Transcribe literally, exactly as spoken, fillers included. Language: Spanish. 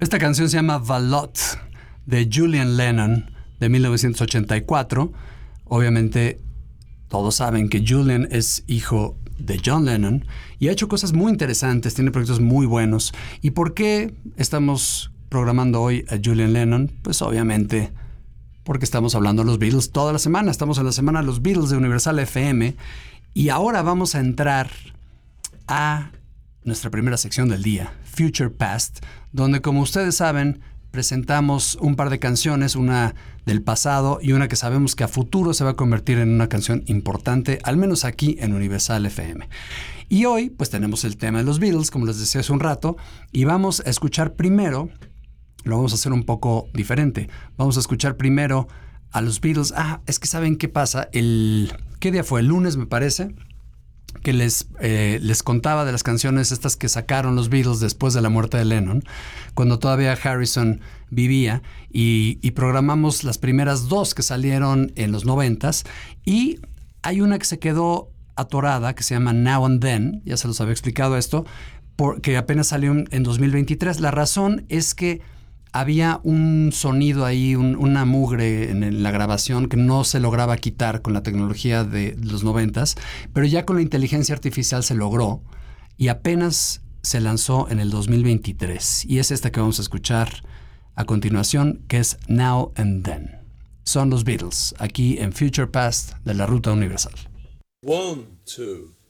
Esta canción se llama Valot, de Julian Lennon, de mil novecientos ochenta y cuatro. Obviamente, todos saben que Julian es hijo de John Lennon y ha hecho cosas muy interesantes, tiene proyectos muy buenos. ¿Y por qué estamos programando hoy a Julian Lennon? Pues obviamente porque estamos hablando de los Beatles toda la semana. Estamos en la semana de los Beatles de Universal F M y ahora vamos a entrar a nuestra primera sección del día, Future Past, donde, como ustedes saben, presentamos un par de canciones, una del pasado y una que sabemos que a futuro se va a convertir en una canción importante, al menos aquí en Universal F M. Y hoy, pues tenemos el tema de los Beatles, como les decía hace un rato, y vamos a escuchar primero, lo vamos a hacer un poco diferente, vamos a escuchar primero a los Beatles. Ah, es que ¿saben qué pasa? El, ¿qué día fue? El lunes, me parece, que les, eh, les contaba de las canciones estas que sacaron los Beatles después de la muerte de Lennon, cuando todavía Harrison vivía, y, y programamos las primeras dos que salieron en los noventas, y hay una que se quedó atorada, que se llama Now and Then, ya se los había explicado esto, porque apenas salió en dos mil veintitrés. La razón es que había un sonido ahí, un, una mugre en, en la grabación que no se lograba quitar con la tecnología de los noventas, pero ya con la inteligencia artificial se logró y apenas se lanzó en el dos mil veintitrés. Y es esta que vamos a escuchar a continuación, que es Now and Then. Son los Beatles, aquí en Future Past de la Ruta Universal. One, two.